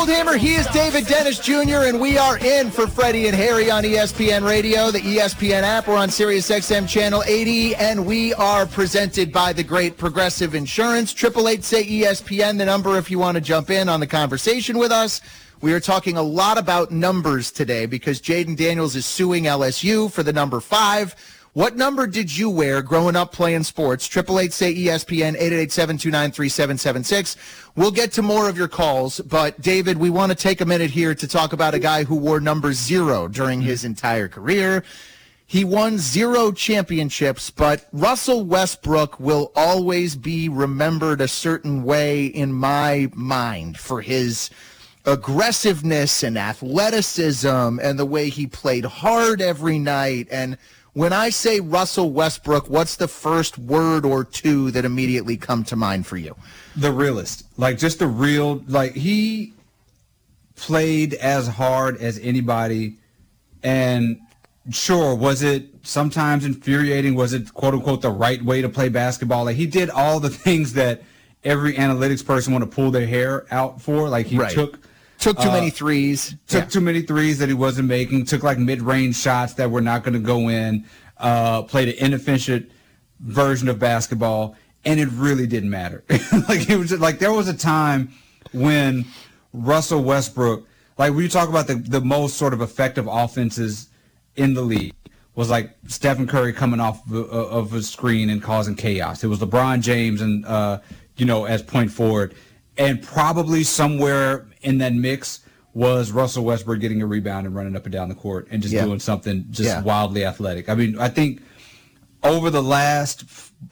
Goldhammer. He is David Dennis Jr., and we are in for Freddie and Harry on ESPN Radio, the ESPN app. We're on Sirius XM Channel 80, and we are presented by the great Progressive Insurance. 888-SAY-ESPN, the number if you want to jump in on the conversation with us. We are talking a lot about numbers today because Jaden Daniels is suing LSU for the number 5. What number did you wear growing up playing sports? 888-SAY-ESPN, 888-729-3776. We'll get to more of your calls, but David, we want to take a minute here to talk about a guy who wore number 0 during his entire career. He won 0 championships, but Russell Westbrook will always be remembered a certain way in my mind for his aggressiveness and athleticism and the way he played hard every night. And when I say Russell Westbrook, what's the first word or two that immediately come to mind for you? The realist. Like, just the real, like, he played as hard as anybody. And sure, was it sometimes infuriating? Was it, quote unquote, the right way to play basketball? Like, he did all the things that every analytics person want to pull their hair out for. Like, he took too many threes. Took too many threes that he wasn't making. Took like mid-range shots that were not going to go in. Played an inefficient version of basketball, and it really didn't matter. Like, it was just, like, there was a time when Russell Westbrook, like, when you talk about the most sort of effective offenses in the league, was like Stephen Curry coming off of a screen and causing chaos. It was LeBron James and as point forward. And probably somewhere in that mix was Russell Westbrook getting a rebound and running up and down the court and just doing something just wildly athletic. I mean, I think over the last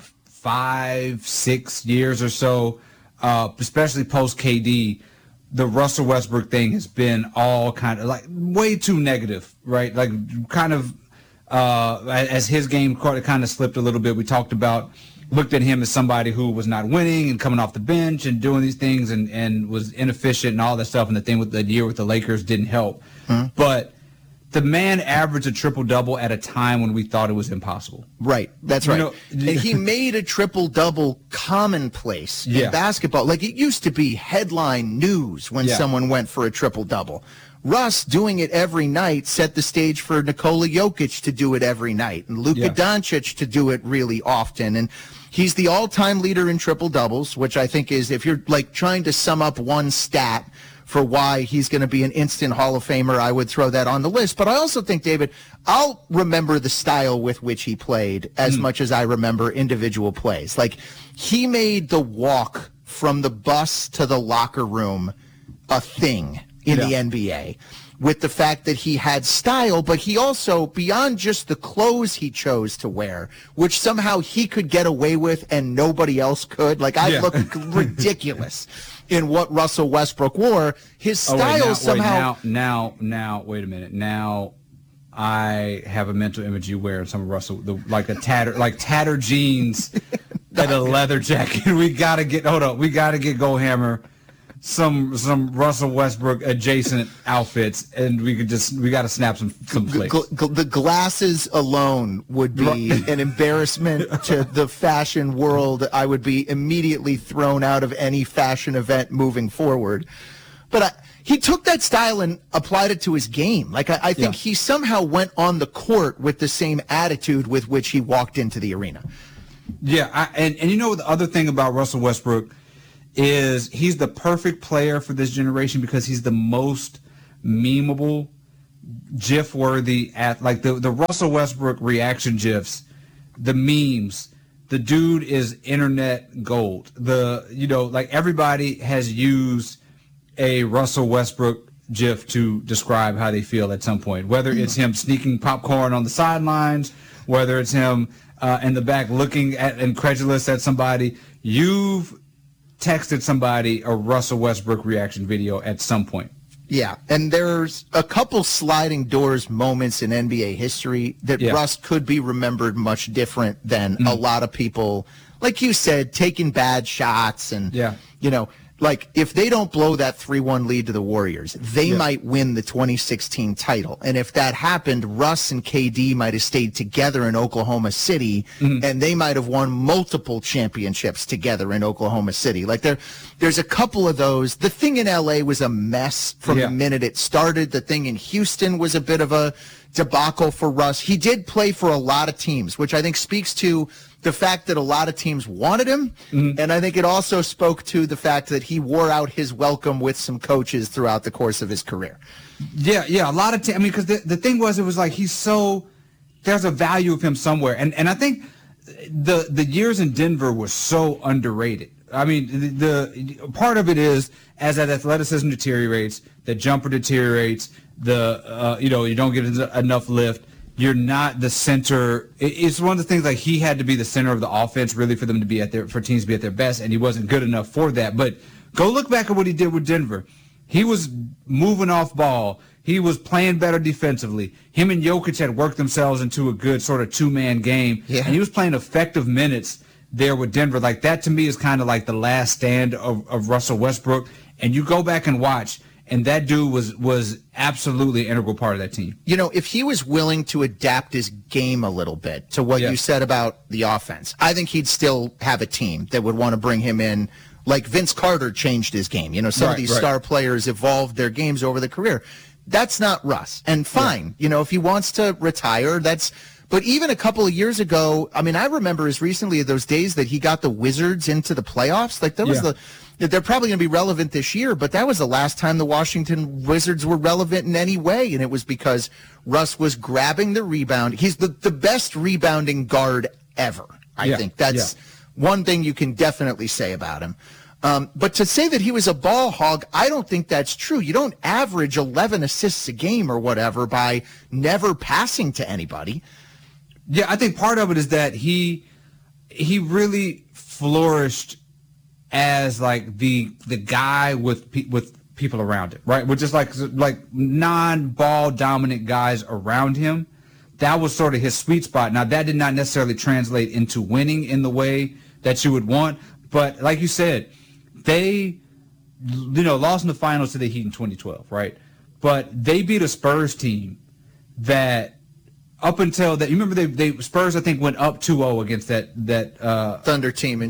5-6 years or so, especially post KD, the Russell Westbrook thing has been all kind of like way too negative, right? Like, kind of as his game kind of slipped a little bit. We looked at him as somebody who was not winning and coming off the bench and doing these things and was inefficient and all that stuff. And the thing with the year with the Lakers didn't help. But the man averaged a triple-double at a time when we thought it was impossible. Right. That's right. And he made a triple-double commonplace in basketball. Like, it used to be headline news when someone went for a triple-double. Russ doing it every night set the stage for Nikola Jokic to do it every night and Luka Doncic to do it really often. And he's the all-time leader in triple-doubles, which I think is, if you're like trying to sum up one stat for why he's going to be an instant Hall of Famer, I would throw that on the list. But I also think, David, I'll remember the style with which he played as much as I remember individual plays. Like, he made the walk from the bus to the locker room a thing in the NBA, with the fact that he had style, but he also, beyond just the clothes he chose to wear, which somehow he could get away with and nobody else could. Like, I look ridiculous in what Russell Westbrook wore. His style somehow. Now, wait a minute. Now, I have a mental image you wearing some Russell, like tattered jeans and a leather jacket. We gotta get Goldhammer some Russell Westbrook adjacent outfits, and we got to snap some flicks. The glasses alone would be an embarrassment to the fashion world. I would be immediately thrown out of any fashion event moving forward. But he took that style and applied it to his game. Like, I think he somehow went on the court with the same attitude with which he walked into the arena. Yeah, and you know the other thing about Russell Westbrook is he's the perfect player for this generation because he's the most memeable, GIF-worthy like the Russell Westbrook reaction GIFs, the memes. The dude is internet gold. Like, everybody has used a Russell Westbrook GIF to describe how they feel at some point, whether it's him sneaking popcorn on the sidelines, whether it's him in the back looking incredulous at somebody. You've texted somebody a Russell Westbrook reaction video at some point. Yeah, and there's a couple sliding doors moments in NBA history that Russ could be remembered much different than a lot of people, like you said, taking bad shots and, like, if they don't blow that 3-1 lead to the Warriors, they might win the 2016 title. And if that happened, Russ and KD might have stayed together in Oklahoma City, and they might have won multiple championships together in Oklahoma City. Like, there's a couple of those. The thing in L.A. was a mess from the minute it started. The thing in Houston was a bit of a debacle for Russ. He did play for a lot of teams, which I think speaks to the fact that a lot of teams wanted him, and I think it also spoke to the fact that he wore out his welcome with some coaches throughout the course of his career. Yeah, a lot of I mean, because the thing was, it was like there's a value of him somewhere, and I think the years in Denver was so underrated. I mean, the part of it is as that athleticism deteriorates, the jumper deteriorates, you don't get enough lift. You're not the center. It's one of the things, like, he had to be the center of the offense really for them to be for teams to be at their best, and he wasn't good enough for that. But go look back at what he did with Denver. He was moving off ball. He was playing better defensively. Him and Jokic had worked themselves into a good sort of two-man game, and he was playing effective minutes there with Denver. Like, that to me is kind of like the last stand of Russell Westbrook. And you go back and watch, and that dude was absolutely an integral part of that team. You know, if he was willing to adapt his game a little bit to what you said about the offense, I think he'd still have a team that would want to bring him in. Like Vince Carter changed his game. You know, some of these star players evolved their games over the career. That's not Russ. And fine, you know, if he wants to retire, but even a couple of years ago, I mean, I remember as recently as those days that he got the Wizards into the playoffs. Like, that was they're probably going to be relevant this year, but that was the last time the Washington Wizards were relevant in any way, and it was because Russ was grabbing the rebound. He's the best rebounding guard ever. I think that's one thing you can definitely say about him. But to say that he was a ball hog, I don't think that's true. You don't average 11 assists a game or whatever by never passing to anybody. Yeah, I think part of it is that he really flourished as like the guy with people around him, right? With just like non-ball dominant guys around him. That was sort of his sweet spot. Now, that did not necessarily translate into winning in the way that you would want, but like you said, they lost in the finals to the Heat in 2012, right? But they beat a Spurs team that up until that, you remember they Spurs, I think, went up 2-0 against that Thunder team in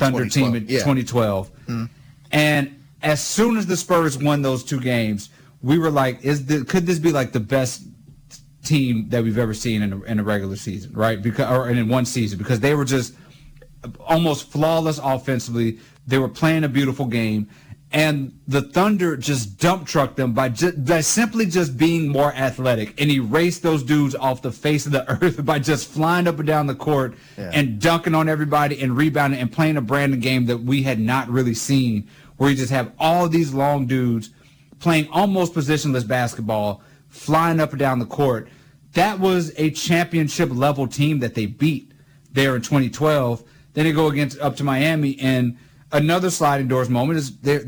2012. Mm-hmm. And as soon as the Spurs won those two games, we were like, could this be like the best team that we've ever seen in a regular season, right? Or in one season, because they were just almost flawless offensively. They were playing a beautiful game. And the Thunder just dump trucked them by simply just being more athletic and erased those dudes off the face of the earth by just flying up and down the court and dunking on everybody and rebounding and playing a brand new game that we had not really seen, where you just have all these long dudes playing almost positionless basketball, flying up and down the court. That was a championship-level team that they beat there in 2012. Then they go up to Miami, and another sliding doors moment is they're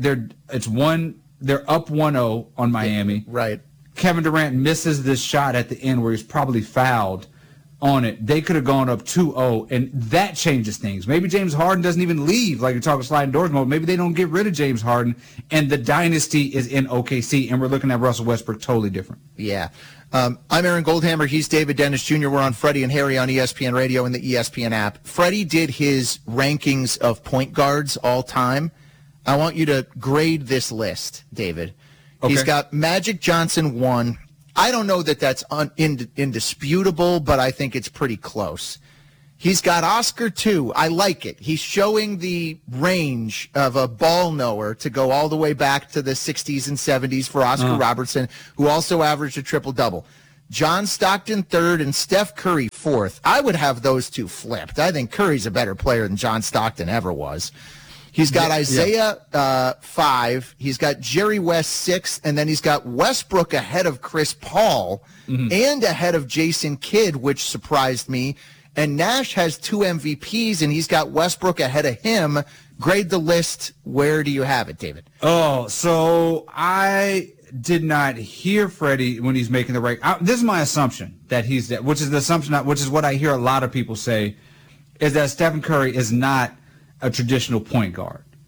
up 1-0 on Miami. Right. Kevin Durant misses this shot at the end where he's probably fouled on it. They could have gone up 2-0, and that changes things. Maybe James Harden doesn't even leave, like you're talking sliding doors moment. Maybe they don't get rid of James Harden, and the dynasty is in OKC, and we're looking at Russell Westbrook totally different. Yeah. I'm Aaron Goldhammer. He's David Dennis Jr. We're on Freddie and Harry on ESPN Radio and the ESPN app. Freddie did his rankings of point guards all time. I want you to grade this list, David. Okay. He's got Magic Johnson 1. I don't know that that's indisputable, but I think it's pretty close. He's got Oscar 2. I like it. He's showing the range of a ball knower to go all the way back to the 60s and 70s for Oscar Robertson, who also averaged a triple-double. John Stockton 3rd and Steph Curry 4th. I would have those two flipped. I think Curry's a better player than John Stockton ever was. He's got Isaiah 5. He's got Jerry West 6th, and then he's got Westbrook ahead of Chris Paul and ahead of Jason Kidd, which surprised me. And Nash has 2 MVPs, and he's got Westbrook ahead of him. Grade the list. Where do you have it, David? Oh, so I did not hear Freddie when he's making the rank. This is my assumption that he's that, which is the assumption, which is what I hear a lot of people say, is that Stephen Curry is not a traditional point guard.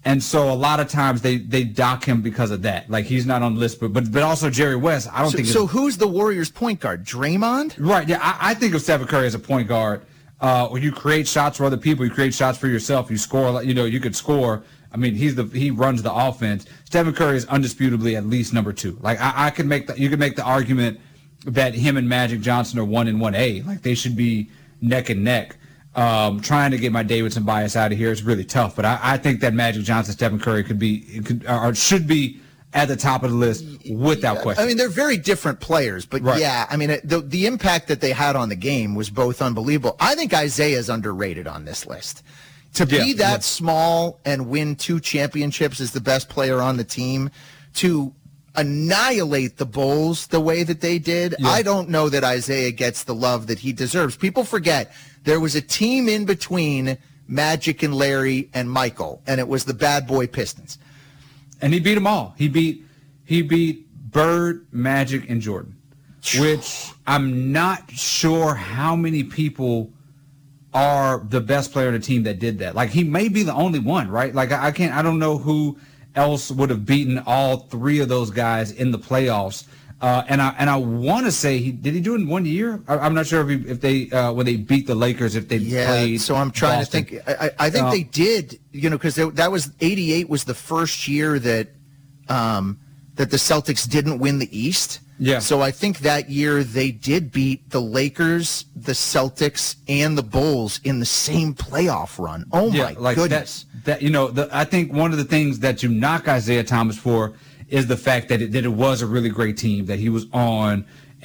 And so a lot of times they dock him because of that. Like, he's not on the list, but also Jerry West, I don't think. So who's the Warriors point guard? Draymond? Right, yeah. I think of Stephen Curry as a point guard. When you create shots for other people, you create shots for yourself, you score, you could score. I mean, he runs the offense. Stephen Curry is undisputably at least number 2. Like, you can make the argument that him and Magic Johnson are 1 and 1A. Like, they should be neck and neck. Trying to get my Davidson bias out of here is really tough, but I think that Magic Johnson, Stephen Curry should be at the top of the list without question. I mean, they're very different players, but right. Yeah, I mean, the impact that they had on the game was both unbelievable. I think Isaiah is underrated on this list. To be that small and win 2 championships as the best player on the team, to annihilate the Bulls the way that they did, I don't know that Isaiah gets the love that he deserves. People forget there was a team in between Magic and Larry and Michael, and it was the Bad Boy Pistons. And he beat them all. He beat Bird, Magic, and Jordan, which I'm not sure how many people are the best player on the team that did that. Like, he may be the only one, right? Like, I don't know who else would have beaten all 3 of those guys in the playoffs. And I want to say did he do it in 1 year? I'm not sure if they when they beat the Lakers, if they played. So I'm trying Boston. to think. I think they did. Because that was 88 was the first year that that the Celtics didn't win the East. Yeah. So I think that year they did beat the Lakers, the Celtics, and the Bulls in the same playoff run. Oh my goodness! I think one of the things that you knock Isaiah Thomas for is the fact that it was a really great team that he was on,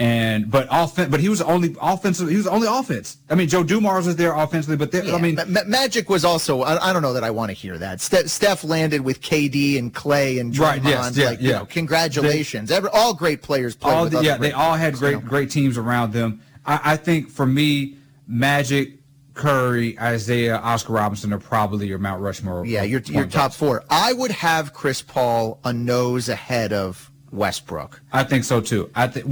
but he was only offensive. He was only offense. I mean, Joe Dumars was there offensively, but Magic was also. I don't know that I want to hear that. Steph landed with KD and Clay and Draymond. Right, congratulations! All great players played with other they all had great teams around them. I think for me, Magic, Curry, Isaiah, Oscar Robertson are probably your Mount Rushmore. Yeah, your top 4. I would have Chris Paul a nose ahead of Westbrook. I think so too. I think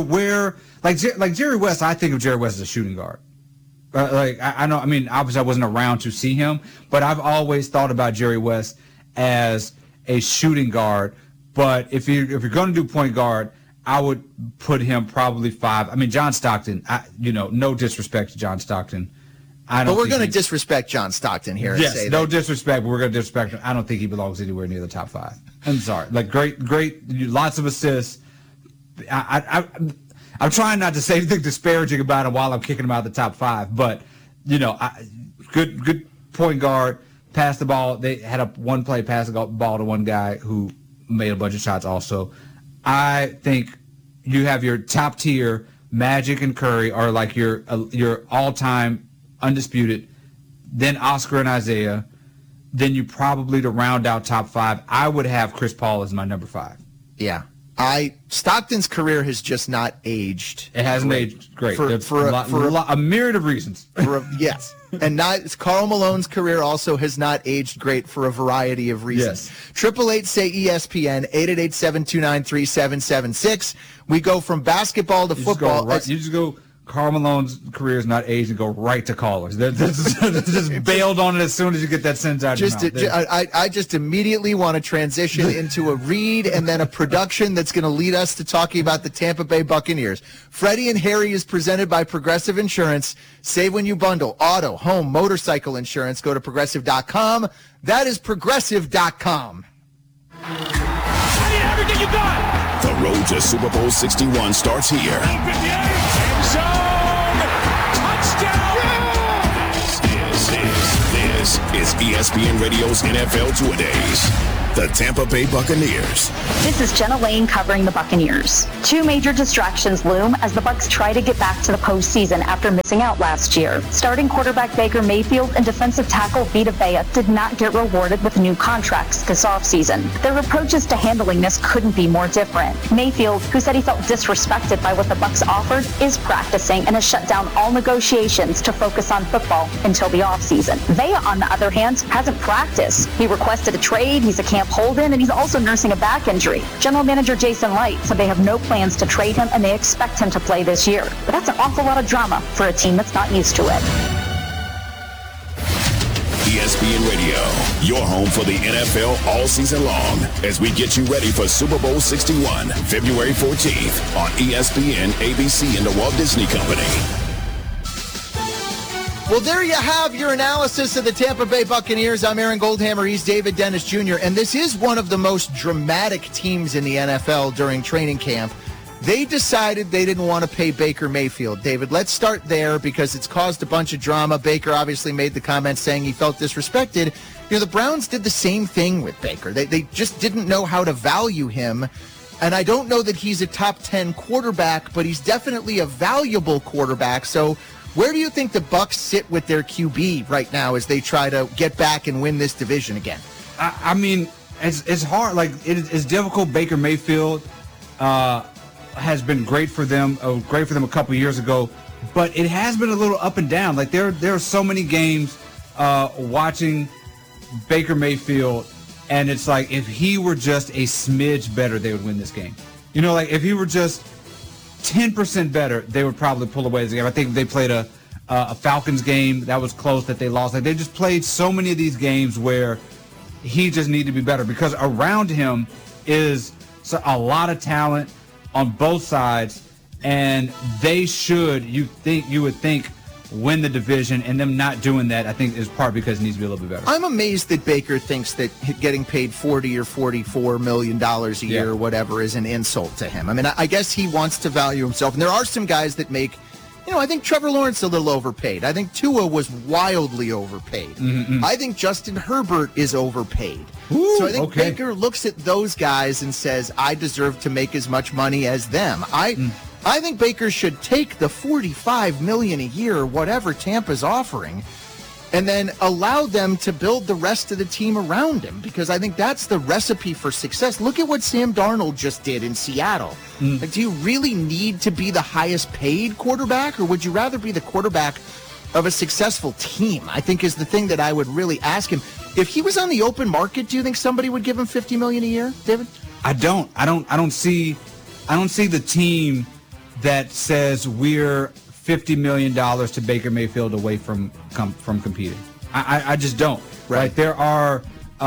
like Jerry West. I think of Jerry West as a shooting guard. I know. I mean, obviously I wasn't around to see him, but I've always thought about Jerry West as a shooting guard. But if you're going to do point guard, I would put him probably 5. I mean, John Stockton. No disrespect to John Stockton. But we're going to disrespect John Stockton here. Yes, and say no disrespect, but we're going to disrespect him. I don't think he belongs anywhere near the top 5. I'm sorry. Like, great, lots of assists. I'm trying not to say anything disparaging about him while I'm kicking him out of the top 5, but, good point guard, passed the ball. They had a one play pass the ball to one guy who made a bunch of shots also. I think you have your top tier, Magic and Curry are like your all-time undisputed, then Oscar and Isaiah, then you probably to round out top 5, I would have Chris Paul as my number 5. Yeah. Stockton's career has just not aged. It hasn't aged great. For a myriad of reasons. Yes. And Karl Malone's career also has not aged great for a variety of reasons. Yes. 888-SAY-ESPN, 888-729-3776. We go from basketball to football. You just go Karl Malone's career is not aged and go right to callers. They're just bailed on it as soon as you get that sentence out of your mouth. I just immediately want to transition into a read and then a production that's going to lead us to talking about the Tampa Bay Buccaneers. Freddie and Harry is presented by Progressive Insurance. Save when you bundle auto, home, motorcycle insurance. Go to Progressive.com. That is Progressive.com. Everything you got. The road to Super Bowl 61 starts here. This is ESPN Radio's NFL Two-A-Days. The Tampa Bay Buccaneers. This is Jenna Lane covering the Buccaneers. 2 major distractions loom as the Bucs try to get back to the postseason after missing out last year. Starting quarterback Baker Mayfield and defensive tackle Vita Vea did not get rewarded with new contracts this offseason. Their approaches to handling this couldn't be more different. Mayfield, who said he felt disrespected by what the Bucs offered, is practicing and has shut down all negotiations to focus on football until the offseason. Vea, on the other hand, hasn't practiced. He requested a trade. He's a camp hold-in, and he's also nursing a back injury. General Manager Jason Light said they have no plans to trade him, and they expect him to play this year. But that's an awful lot of drama for a team that's not used to it. ESPN Radio, your home for the NFL all season long, as we get you ready for Super Bowl 61, February 14th on ESPN, ABC, and the Walt Disney Company. Well, there you have your analysis of the Tampa Bay Buccaneers. I'm Aaron Goldhammer. He's David Dennis Jr. And this is one of the most dramatic teams in the NFL during training camp. They decided they didn't want to pay Baker Mayfield. David, let's start there because it's caused a bunch of drama. Baker obviously made the comment saying he felt disrespected. You know, the Browns did the same thing with Baker. They just didn't know how to value him. And I don't know that he's a top 10 quarterback, but he's definitely a valuable quarterback. So where do you think the Bucs sit with their QB right now as they try to get back and win this division again? I mean, it's hard. Like, it's difficult. Baker Mayfield has been great for them a couple years ago, but it has been a little up and down. Like, there are so many games watching Baker Mayfield, and it's like if he were just a smidge better, they would win this game. You know, like if he were just 10% better, they would probably pull away this game. I think they played a Falcons game that was close that they lost. Like, they just played so many of these games where he just needed to be better because around him is a lot of talent on both sides, and they should, you would think, win the division, and them not doing that, I think, is part because it needs to be a little bit better. I'm amazed that Baker thinks that getting paid $40 or $44 million a year or whatever is an insult to him. I mean, I guess he wants to value himself, and there are some guys that make, you know, I think Trevor Lawrence a little overpaid. I think Tua was wildly overpaid. Mm-hmm. I think Justin Herbert is overpaid. Ooh, so I think Baker looks at those guys and says, I deserve to make as much money as them. I think Baker should take the $45 million a year, or whatever Tampa's offering, and then allow them to build the rest of the team around him, because I think that's the recipe for success. Look at what Sam Darnold just did in Seattle. Like, do you really need to be the highest paid quarterback, or would you rather be the quarterback of a successful team? I think is the thing that I would really ask him. If he was on the open market, do you think somebody would give him $50 million a year, David? I don't see the team that says we're $50 million to Baker Mayfield away from competing. I just don't. Right? There are,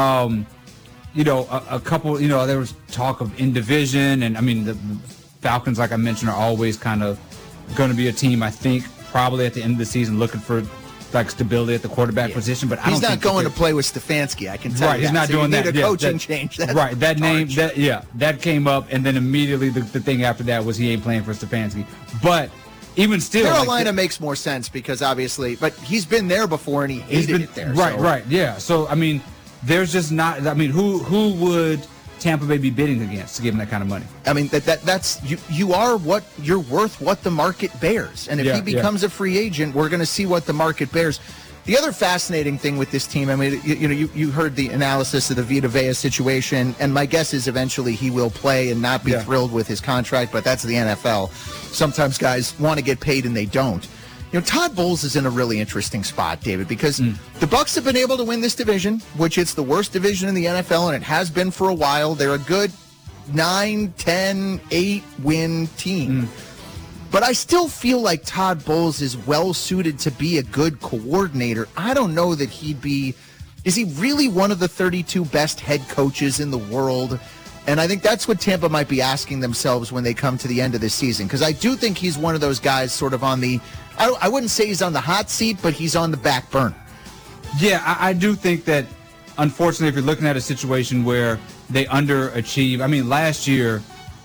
a couple. There was talk of in division, and I mean the Falcons, like I mentioned, are always kind of going to be a team. I think probably at the end of the season looking for like stability at the quarterback position, but he's not going to play with Stefanski. I can tell you. He's not doing that. Need a coaching change. That name. That came up, and then immediately the thing after that was he ain't playing for Stefanski. But even still, Carolina makes more sense because obviously, but he's been there before and he hated it there. Right. Yeah. So I mean, there's just not. I mean, who would Tampa Bay be bidding against to give him that kind of money? I mean, that's you are what you're worth, what the market bears. And if he becomes a free agent, we're going to see what the market bears. The other fascinating thing with this team, I mean, you heard the analysis of the Vita Vea situation, and my guess is eventually he will play and not be thrilled with his contract, but that's the NFL. Sometimes guys want to get paid and they don't. Todd Bowles is in a really interesting spot, David, because the Bucs have been able to win this division, which it's the worst division in the NFL, and it has been for a while. They're a good 9, 10, 8-win team. But I still feel like Todd Bowles is well-suited to be a good coordinator. I don't know that is he really one of the 32 best head coaches in the world? And I think that's what Tampa might be asking themselves when they come to the end of this season, because I do think he's one of those guys sort of on the, I wouldn't say he's on the hot seat, but he's on the back burner. Yeah, I do think that, unfortunately, if you're looking at a situation where they underachieve, I mean, last year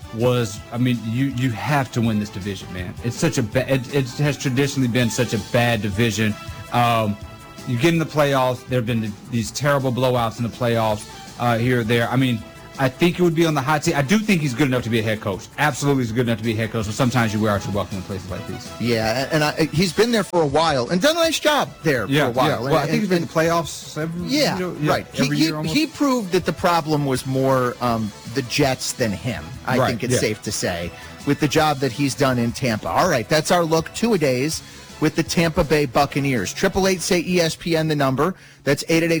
you have to win this division, man. It's such a it has traditionally been such a bad division. You get in the playoffs, there have been these terrible blowouts in the playoffs here or there. I mean, I think it would be on the hot seat. I do think he's good enough to be a head coach. Absolutely, he's good enough to be a head coach. But sometimes you wear out your welcome in places like these. Yeah, and he's been there for a while and done a nice job there for a while. Yeah. Well, I think he's been in the playoffs every year almost. He proved that the problem was more the Jets than him. I think it's safe to say, with the job that he's done in Tampa. All right, that's our look 2-a-days with the Tampa Bay Buccaneers. 888-SAY-ESPN, the number. That's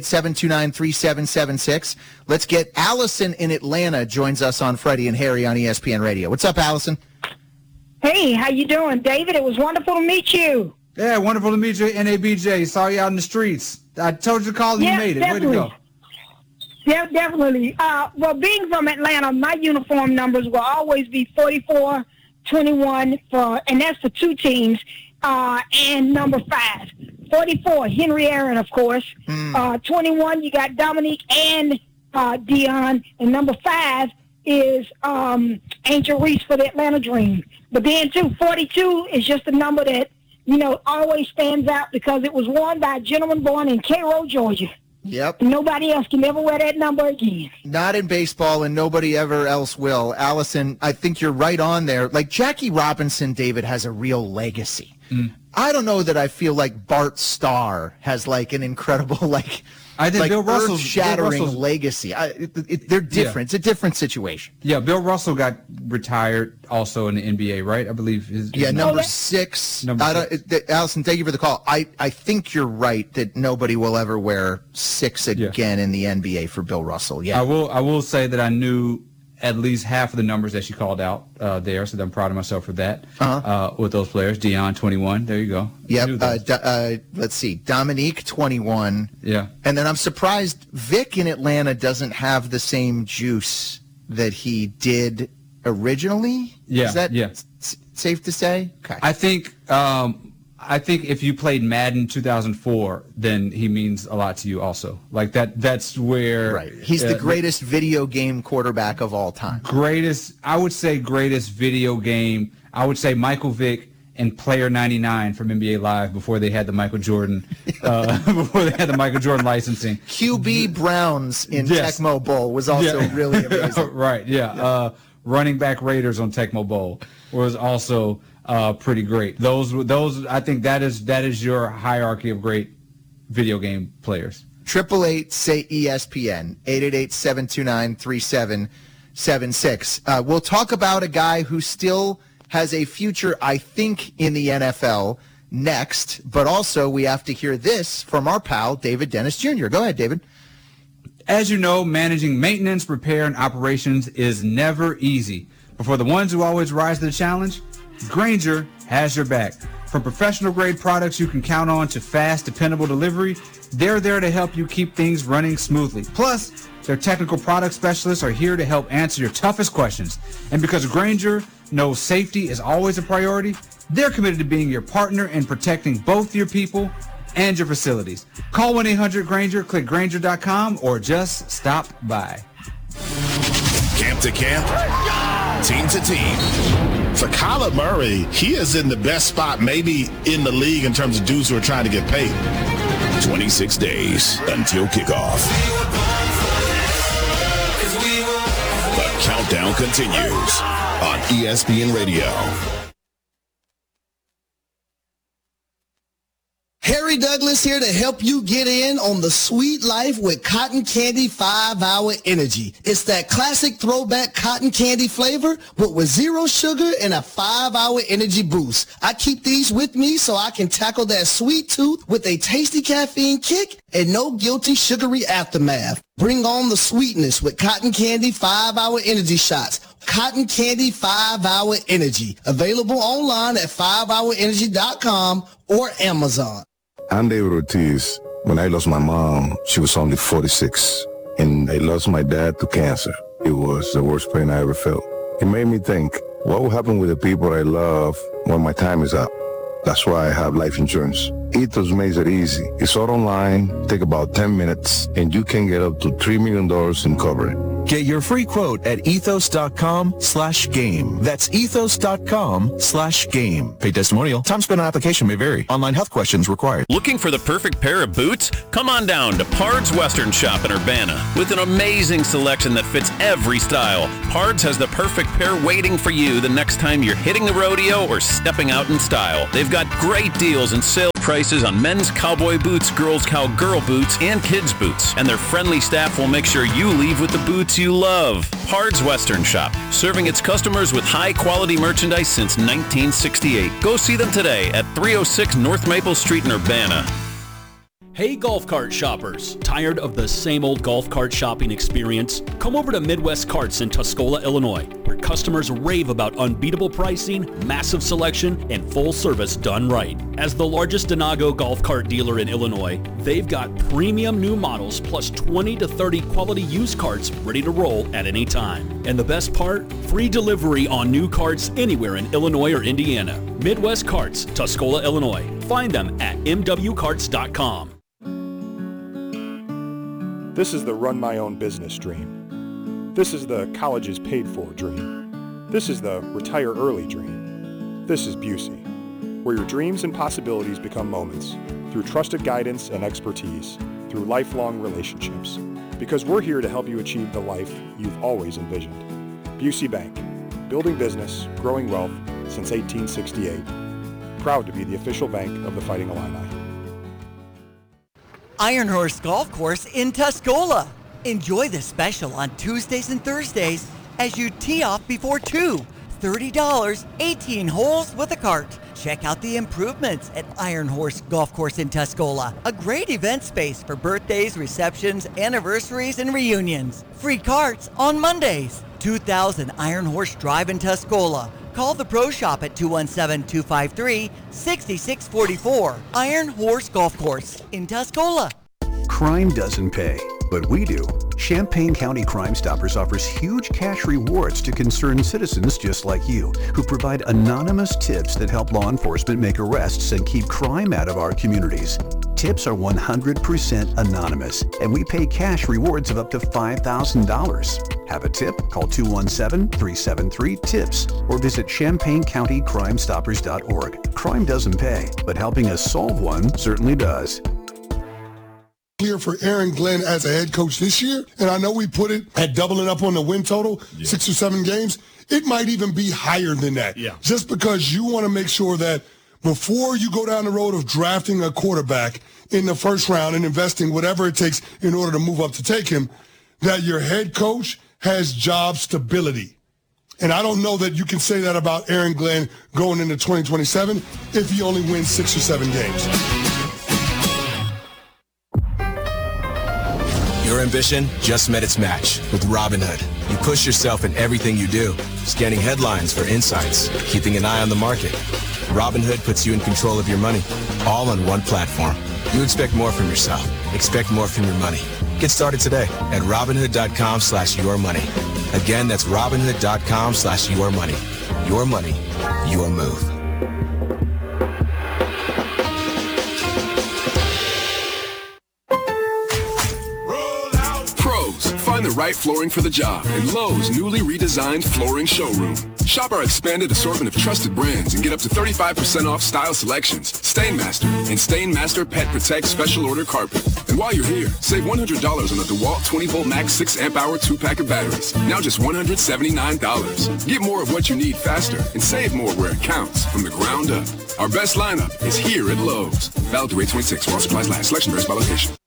888-729-3776. Let's get Allison in Atlanta joins us on Freddie and Harry on ESPN Radio. What's up, Allison? Hey, how you doing, David? It was wonderful to meet you. Yeah, wonderful to meet you, NABJ. Saw you out in the streets. I told you to call and you made it. Definitely. Way to go. Yeah, definitely. Well, being from Atlanta, my uniform numbers will always be 44, 21, and that's for two teams, and number 5. 44, Henry Aaron, of course. 21, you got Dominique and Dion, and number 5 is Angel Reese for the Atlanta Dream. But then, too, 42 is just a number that, always stands out because it was worn by a gentleman born in Cairo, Georgia. Yep. Nobody else can ever wear that number again. Not in baseball, and nobody ever else will. Allison, I think you're right on there. Like, Jackie Robinson, David, has a real legacy. I don't know that I feel like Bart Starr has, like, an incredible, I think Bill Russell's shattering legacy. They're different. Yeah. It's a different situation. Yeah, Bill Russell got retired also in the NBA, right? I believe. Number 6. Allison, thank you for the call. I think you're right that nobody will ever wear 6 again in the NBA for Bill Russell. Yeah, I will say that I knew at least half of the numbers that she called out there, so I'm proud of myself for that. With those players, Dion 21. There you go. Yep. Let's see, Dominique 21. Yeah. And then I'm surprised Vic in Atlanta doesn't have the same juice that he did originally. Yeah. Is that safe to say? Okay. I think if you played Madden 2004, then he means a lot to you also. Like that's where... Right. He's the greatest video game quarterback of all time. I would say greatest video game. I would say Michael Vick and Player 99 from NBA Live before they had the Michael Jordan licensing. QB Browns in Tecmo Bowl was also really amazing. Right, yeah. Running back Raiders on Tecmo Bowl was also... pretty great. Those I think that is your hierarchy of great video game players. 888 say ESPN 888-729-3776. We'll talk about a guy who still has a future, I think, in the NFL next, but also we have to hear this from our pal David Dennis Jr. Go ahead, David. As you know, managing maintenance, repair, and operations is never easy. But for the ones who always rise to the challenge, Grainger has your back. From professional-grade products you can count on to fast, dependable delivery, they're there to help you keep things running smoothly. Plus, their technical product specialists are here to help answer your toughest questions. And because Grainger knows safety is always a priority, they're committed to being your partner in protecting both your people and your facilities. Call 1-800-GRAINGER, click Grainger.com, or just stop by. Camp to camp, team to team. For Kyler Murray, he is in the best spot maybe in the league in terms of dudes who are trying to get paid. 26 days until kickoff. The countdown continues on ESPN Radio. Harry Douglas here to help you get in on the sweet life with Cotton Candy 5-Hour Energy. It's that classic throwback cotton candy flavor, but with 0 sugar and a 5-hour energy boost. I keep these with me so I can tackle that sweet tooth with a tasty caffeine kick and no guilty sugary aftermath. Bring on the sweetness with Cotton Candy 5-Hour Energy Shots. Cotton Candy 5-Hour Energy. Available online at 5hourenergy.com or Amazon. I'm David Ortiz. When I lost my mom, she was only 46, and I lost my dad to cancer. It was the worst pain I ever felt. It made me think, what will happen with the people I love when my time is up? That's why I have life insurance. Ethos makes it easy. It's all online, take about 10 minutes, and you can get up to $3 million in coverage. Get your free quote at ethos.com/game. That's ethos.com/game. Paid testimonial. Time spent on application may vary. Online health questions required. Looking for the perfect pair of boots? Come on down to Pard's Western Shop in Urbana. With an amazing selection that fits every style, Pard's has the perfect pair waiting for you the next time you're hitting the rodeo or stepping out in style. They've got great deals and sale prices on men's cowboy boots, girls' cowgirl boots, and kids' boots. And their friendly staff will make sure you leave with the boots you love. Pard's Western Shop, serving its customers with high-quality merchandise since 1968. Go see them today at 306 North Maple Street in Urbana. Hey golf cart shoppers, tired of the same old golf cart shopping experience? Come over to Midwest Carts in Tuscola, Illinois, where customers rave about unbeatable pricing, massive selection, and full service done right. As the largest Denago golf cart dealer in Illinois, they've got premium new models plus 20 to 30 quality used carts ready to roll at any time. And the best part? Free delivery on new carts anywhere in Illinois or Indiana. Midwest Carts, Tuscola, Illinois. Find them at mwcarts.com. This is the run my own business dream. This is the college is paid for dream. This is the retire early dream. This is Busey, where your dreams and possibilities become moments through trusted guidance and expertise, through lifelong relationships. Because we're here to help you achieve the life you've always envisioned. Busey Bank, building business, growing wealth since 1868. Proud to be the official bank of the Fighting Illini. Iron Horse Golf Course in Tuscola. Enjoy the special on Tuesdays and Thursdays as you tee off before 2. $30, 18 holes with a cart. Check out the improvements at Iron Horse Golf Course in Tuscola. A great event space for birthdays, receptions, anniversaries, and reunions. Free carts on Mondays. 2000 Iron Horse Drive in Tuscola. Call the Pro Shop at 217-253-6644. Iron Horse Golf Course in Tuscola. Crime doesn't pay, but we do. Champaign County Crime Stoppers offers huge cash rewards to concerned citizens just like you, who provide anonymous tips that help law enforcement make arrests and keep crime out of our communities. Tips are 100% anonymous, and we pay cash rewards of up to $5,000. Have a tip? Call 217-373-TIPS or visit ChampaignCountyCrimeStoppers.org. Crime doesn't pay, but helping us solve one certainly does. Clear for Aaron Glenn as a head coach this year, and I know we put it at doubling up on the win total, 6 or 7 games. It might even be higher than that, just because you want to make sure that before you go down the road of drafting a quarterback in the first round and investing whatever it takes in order to move up to take him, that your head coach has job stability. And I don't know that you can say that about Aaron Glenn going into 2027 if he only wins 6 or 7 games. Your ambition just met its match with Robinhood. You push yourself in everything you do, scanning headlines for insights, keeping an eye on the market. Robinhood puts you in control of your money, all on one platform. You expect more from yourself. Expect more from your money. Get started today at Robinhood.com/yourmoney. Again, that's Robinhood.com/yourmoney. Your money, your move. Find the right flooring for the job in Lowe's newly redesigned flooring showroom. Shop our expanded assortment of trusted brands and get up to 35% off style selections, Stainmaster, and Stainmaster Pet Protect Special Order Carpet. And while you're here, save $100 on the DeWalt 20-volt max 6-amp-hour 2-pack of batteries. Now just $179. Get more of what you need faster and save more where it counts from the ground up. Our best lineup is here at Lowe's. Valid through 8/26 while supplies last. Selection varies by location.